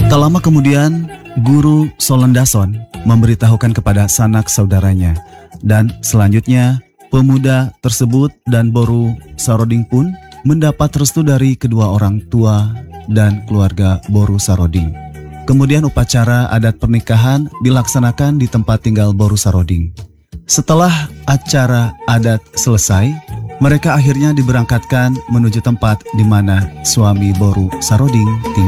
Tak lama kemudian, Guru Solendason memberitahukan kepada sanak saudaranya, dan selanjutnya pemuda tersebut dan Boru Saroding pun mendapat restu dari kedua orang tua dan keluarga Boru Saroding. Kemudian upacara adat pernikahan dilaksanakan di tempat tinggal Boru Saroding. Setelah acara adat selesai, mereka akhirnya diberangkatkan menuju tempat di mana suami Boru Saroding tinggal.